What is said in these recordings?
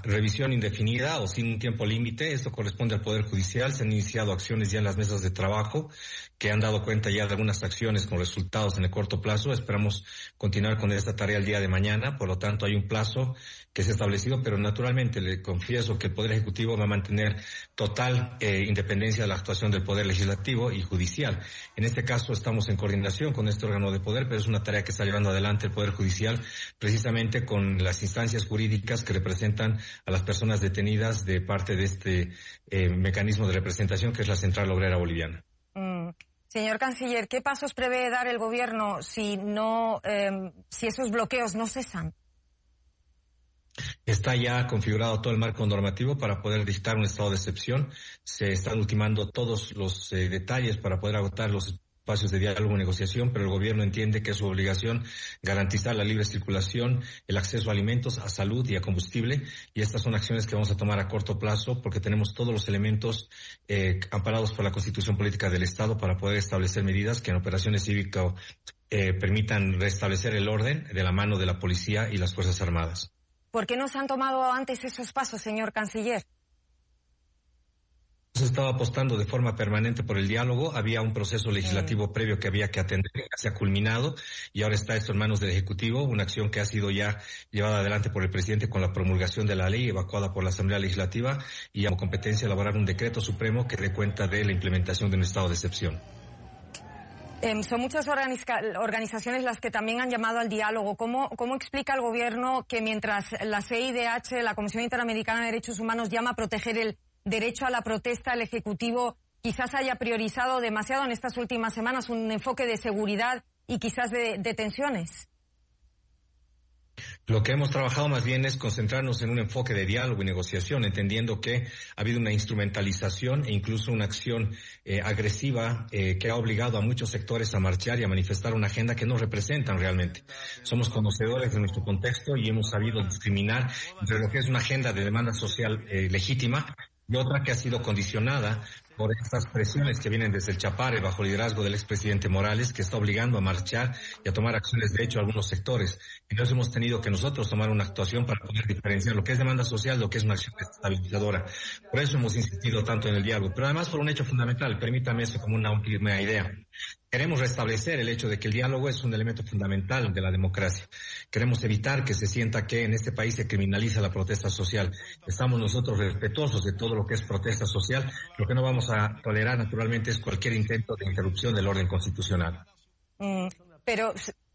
revisión indefinida o sin un tiempo límite. Esto corresponde al Poder Judicial. Se han iniciado acciones ya en las mesas de trabajo que han dado cuenta ya de algunas acciones con resultados en el corto plazo. Esperamos continuar con esta tarea el día de mañana. Por lo tanto, hay un plazo que se ha establecido, pero naturalmente le confieso que el Poder Ejecutivo va a mantener total independencia de la actuación del Poder Legislativo y Judicial. En este caso estamos en coordinación con este órgano de poder, pero es una tarea que está llevando adelante el Poder Judicial precisamente con las instancias jurídicas que representan a las personas detenidas de parte de este mecanismo de representación que es la Central Obrera Boliviana. Señor Canciller, ¿qué pasos prevé dar el gobierno si esos bloqueos no cesan? Está ya configurado todo el marco normativo para poder dictar un estado de excepción. Se están ultimando todos los detalles para poder agotar los espacios de diálogo y negociación, pero el gobierno entiende que es su obligación garantizar la libre circulación, el acceso a alimentos, a salud y a combustible, y estas son acciones que vamos a tomar a corto plazo porque tenemos todos los elementos amparados por la Constitución Política del Estado para poder establecer medidas que en operaciones cívicas permitan restablecer el orden de la mano de la policía y las Fuerzas Armadas. ¿Por qué no se han tomado antes esos pasos, señor Canciller? Se estaba apostando de forma permanente por el diálogo. Había un proceso legislativo previo que había que atender, que se ha culminado, y ahora está esto en manos del Ejecutivo, una acción que ha sido ya llevada adelante por el presidente con la promulgación de la ley, evacuada por la Asamblea Legislativa, y como competencia elaborar un decreto supremo que dé cuenta de la implementación de un estado de excepción. Son muchas organizaciones las que también han llamado al diálogo. ¿Cómo explica el gobierno que mientras la CIDH, la Comisión Interamericana de Derechos Humanos, llama a proteger el derecho a la protesta, el Ejecutivo quizás haya priorizado demasiado en estas últimas semanas un enfoque de seguridad y quizás de detenciones? Lo que hemos trabajado más bien es concentrarnos en un enfoque de diálogo y negociación, entendiendo que ha habido una instrumentalización e incluso una acción agresiva que ha obligado a muchos sectores a marchar y a manifestar una agenda que no representan realmente. Somos conocedores de nuestro contexto y hemos sabido discriminar entre lo que es una agenda de demanda social legítima y otra que ha sido condicionada por estas presiones que vienen desde el Chapare bajo el liderazgo del expresidente Morales, que está obligando a marchar y a tomar acciones de hecho a algunos sectores. Entonces hemos tenido que nosotros tomar una actuación para poder diferenciar lo que es demanda social, lo que es una acción estabilizadora. Por eso hemos insistido tanto en el diálogo, pero además por un hecho fundamental, permítame eso como una última idea. Queremos restablecer el hecho de que el diálogo es un elemento fundamental de la democracia. Queremos evitar que se sienta que en este país se criminaliza la protesta social. Estamos nosotros respetuosos de todo lo que es protesta social. Lo que no vamos a tolerar naturalmente es cualquier intento de interrupción del orden constitucional. Pero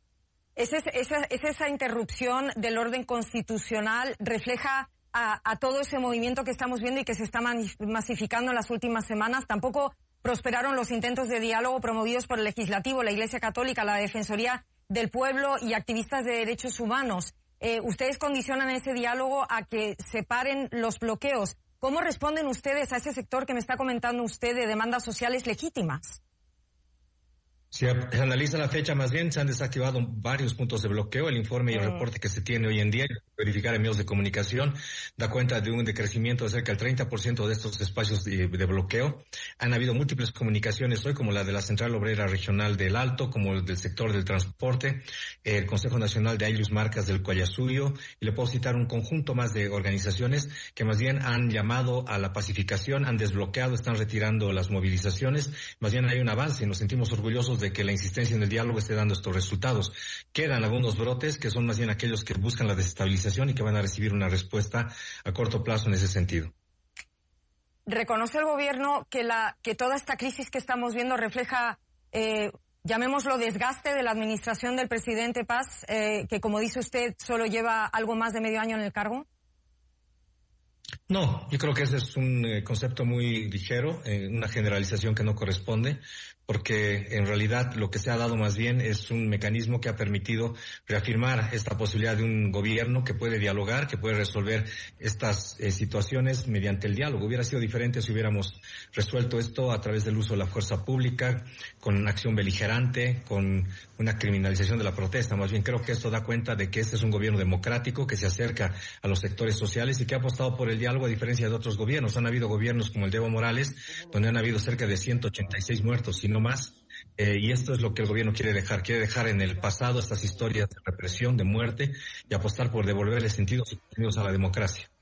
esa interrupción del orden constitucional refleja a todo ese movimiento que estamos viendo y que se está masificando en las últimas semanas. Tampoco prosperaron los intentos de diálogo promovidos por el Legislativo, la Iglesia Católica, la Defensoría del Pueblo y activistas de derechos humanos. Ustedes condicionan ese diálogo a que se paren los bloqueos. ¿Cómo responden ustedes a ese sector que me está comentando usted de demandas sociales legítimas? Si se analiza la fecha, más bien se han desactivado varios puntos de bloqueo. El informe y el reporte que se tiene hoy en día, verificar en medios de comunicación, da cuenta de un decrecimiento de cerca del 30% de estos espacios de bloqueo. Han habido múltiples comunicaciones hoy, como la de la Central Obrera Regional del Alto, como el del sector del transporte, el Consejo Nacional de Ayllus Marcas del Collasuyo, y le puedo citar un conjunto más de organizaciones que más bien han llamado a la pacificación, han desbloqueado, están retirando las movilizaciones. Más bien hay un avance y nos sentimos orgullosos de que la insistencia en el diálogo esté dando estos resultados. Quedan algunos brotes que son más bien aquellos que buscan la desestabilización y que van a recibir una respuesta a corto plazo en ese sentido. ¿Reconoce el gobierno que toda esta crisis que estamos viendo refleja, llamémoslo, desgaste de la administración del presidente Paz, que como dice usted solo lleva algo más de medio año en el cargo? No, yo creo que ese es un concepto muy ligero, una generalización que no corresponde, porque en realidad lo que se ha dado más bien es un mecanismo que ha permitido reafirmar esta posibilidad de un gobierno que puede dialogar, que puede resolver estas situaciones mediante el diálogo. Hubiera sido diferente si hubiéramos resuelto esto a través del uso de la fuerza pública, con una acción beligerante, con una criminalización de la protesta. Más bien creo que esto da cuenta de que este es un gobierno democrático que se acerca a los sectores sociales y que ha apostado por el diálogo a diferencia de otros gobiernos. Han habido gobiernos como el de Evo Morales, donde han habido cerca de 186 muertos y no más. Y esto es lo que el gobierno quiere dejar en el pasado estas historias de represión, de muerte, y apostar por devolverle sentidos y contenidos a la democracia.